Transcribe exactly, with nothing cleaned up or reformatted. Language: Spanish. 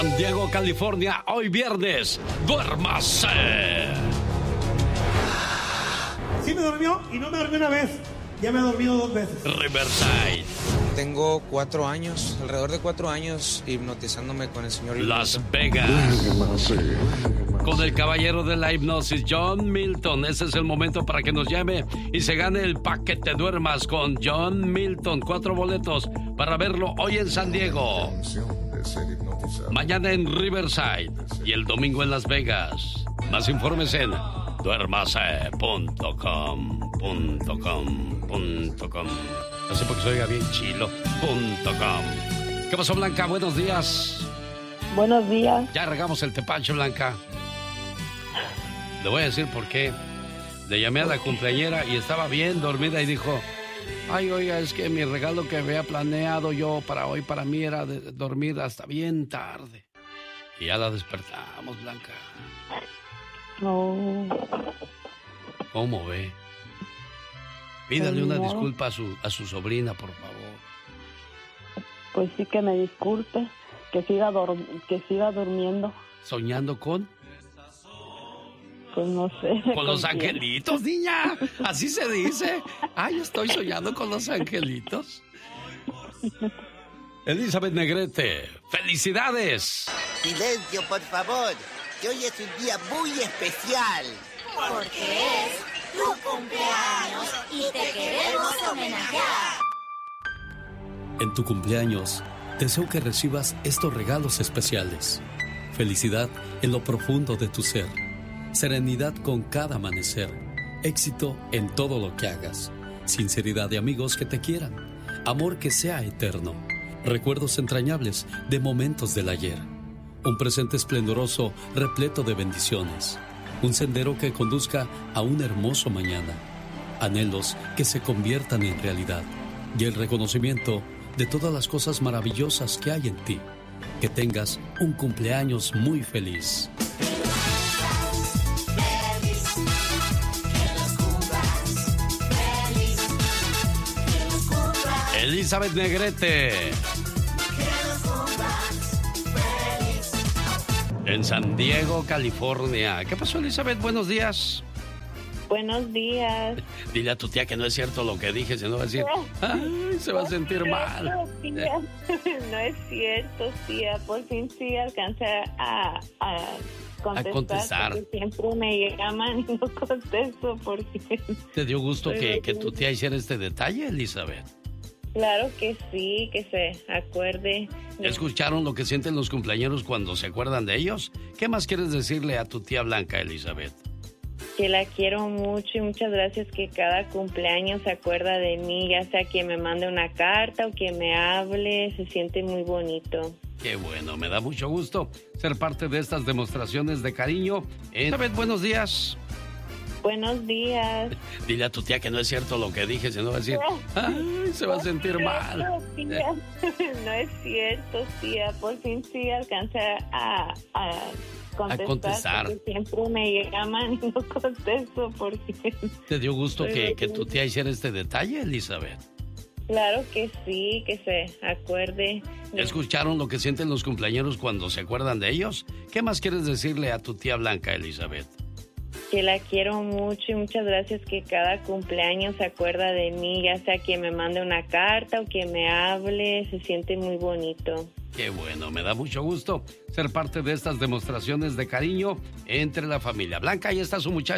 San Diego, California, hoy viernes, duérmase. Sí me durmió y no me dormí una vez, ya me he dormido dos veces. Riverside. Tengo cuatro años, alrededor de cuatro años hipnotizándome con el señor Las Vegas. Con el caballero de la hipnosis, John Milton. Ese es el momento para que nos llame y se gane el paquete duermas con John Milton. Cuatro boletos para verlo hoy en San Diego, mañana en Riverside y el domingo en Las Vegas. Más informes en duérmase punto com punto com punto com. No sé por qué se oiga bien chilo. Punto com. ¿Qué pasó, Blanca? Buenos días. Buenos días. Ya regamos el tepache, Blanca. Le voy a decir por qué. Le llamé a la cumpleañera y estaba bien dormida y dijo: ay, oiga, es que mi regalo que había planeado yo para hoy para mí era de dormir hasta bien tarde. Y ya la despertamos, Blanca. No. ¿Cómo ve? Pídale una No. disculpa a su, a su sobrina, por favor. Pues sí, que me disculpe, que siga, dor- que siga durmiendo. ¿Soñando con? Pues no sé. Con los quién. angelitos, niña. Así se dice. Ay, estoy soñando con los angelitos. Elizabeth Negrete, ¡felicidades! Silencio, por favor, que hoy es un día muy especial. Porque es tu cumpleaños y te queremos homenajear. En tu cumpleaños, deseo que recibas estos regalos especiales. Felicidad en lo profundo de tu ser. Serenidad con cada amanecer. Éxito en todo lo que hagas. Sinceridad de amigos que te quieran. Amor que sea eterno. Recuerdos entrañables de momentos del ayer. Un presente esplendoroso repleto de bendiciones. Un sendero que conduzca a un hermoso mañana. Anhelos que se conviertan en realidad. Y el reconocimiento de todas las cosas maravillosas que hay en ti. Que tengas un cumpleaños muy feliz. Elizabeth Negrete. En San Diego, California. ¿Qué pasó, Elizabeth? Buenos días. Buenos días. Dile a tu tía que no es cierto lo que dije, si no va a decir, ay, se va a sentir mal. Tía. No es cierto, tía. Por fin sí alcancé a, a contestar. A contestar. Porque siempre me llaman y no contesto porque... ¿Te dio gusto que, que tu tía hiciera este detalle, Elizabeth? Claro que sí, que se acuerde. ¿Escucharon lo que sienten los cumpleañeros cuando se acuerdan de ellos? ¿Qué más quieres decirle a tu tía Blanca, Elizabeth? Que la quiero mucho y muchas gracias, que cada cumpleaños se acuerda de mí, ya sea que me mande una carta o que me hable, se siente muy bonito. Qué bueno, me da mucho gusto ser parte de estas demostraciones de cariño. Elizabeth, buenos días. Buenos días. Dile a tu tía que no es cierto lo que dije, si no va a decir, ay, se va a sentir mal. Tía. No es cierto, tía. Por fin sí alcancé a, a contestar. A contestar. Porque siempre me llaman y no contesto porque... ¿Te dio gusto que, que tu tía hiciera este detalle, Elizabeth? Claro que sí, que se acuerde. ¿Escucharon lo que sienten los cumpleañeros cuando se acuerdan de ellos? ¿Qué más quieres decirle a tu tía Blanca, Elizabeth? Que la quiero mucho y muchas gracias, que cada cumpleaños se acuerda de mí, ya sea que me mande una carta o que me hable, se siente muy bonito. Qué bueno, me da mucho gusto ser parte de estas demostraciones de cariño entre la familia. Blanca, ahí está su muchacha.